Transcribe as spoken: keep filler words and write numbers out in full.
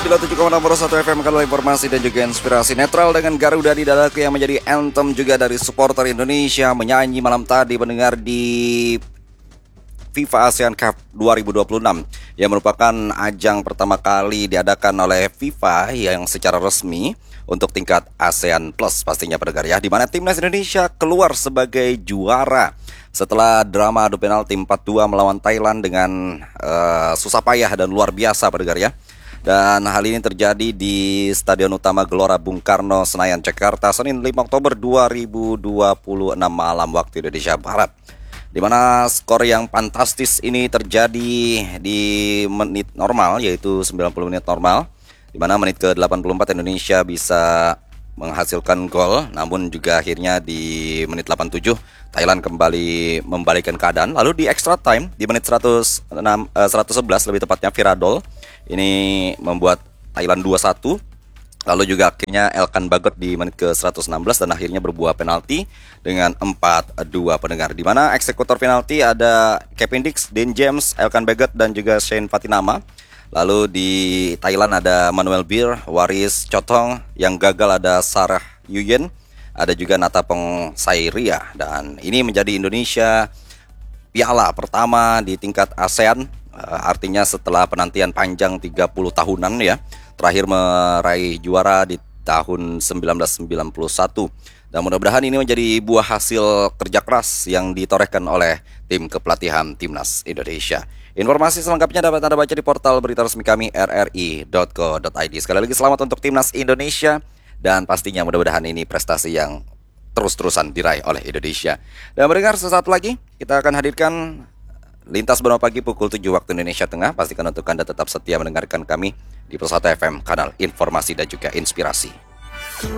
sembilan puluh tujuh koma enam satu F M, kanal informasi dan juga inspirasi. Netral dengan Garuda di dadaku yang menjadi anthem juga dari supporter Indonesia menyanyi malam tadi mendengar di FIFA ASEAN Cup dua ribu dua puluh enam yang merupakan ajang pertama kali diadakan oleh FIFA yang secara resmi untuk tingkat ASEAN Plus pastinya pendengar ya, di mana timnas Indonesia keluar sebagai juara setelah drama adu penalti empat dua melawan Thailand dengan uh, susah payah dan luar biasa pendengar ya. Dan hal ini terjadi di Stadion Utama Gelora Bung Karno, Senayan, Jakarta, Senin lima Oktober dua ribu dua puluh enam malam waktu Indonesia Barat. Di mana skor yang fantastis ini terjadi di menit normal, yaitu sembilan puluh menit normal, di mana menit ke delapan puluh empat Indonesia bisa menghasilkan gol, namun juga akhirnya di menit delapan puluh tujuh Thailand kembali membalikkan keadaan. Lalu di extra time di menit seratus enam, eh, seratus sebelas lebih tepatnya, Viradol ini membuat Thailand dua satu. Lalu juga akhirnya Elkan Bagot di menit ke seratus enam belas dan akhirnya berbuah penalti dengan empat dua pendengar, di mana eksekutor penalti ada Kevin Dix, Dean James, Elkan Bagot dan juga Shane Patinama. Lalu di Thailand ada Manuel Bir, Waris Chotong, yang gagal ada Sarah Yuyen, ada juga Natapong Sairia. Dan ini menjadi Indonesia piala pertama di tingkat ASEAN, artinya setelah penantian panjang tiga puluh tahunan ya, terakhir meraih juara di tahun seribu sembilan ratus sembilan puluh satu. Dan mudah-mudahan ini menjadi buah hasil kerja keras yang ditorehkan oleh tim kepelatihan Timnas Indonesia. Informasi selengkapnya dapat Anda baca di portal berita resmi kami r r i dot co dot i d. Sekali lagi selamat untuk Timnas Indonesia, dan pastinya mudah-mudahan ini prestasi yang terus-terusan diraih oleh Indonesia. Dan mendengar sesaat lagi kita akan hadirkan Lintas Benua Pagi pukul tujuh waktu Indonesia Tengah. Pastikan untuk Anda tetap setia mendengarkan kami di Persatu F M, kanal informasi dan juga inspirasi.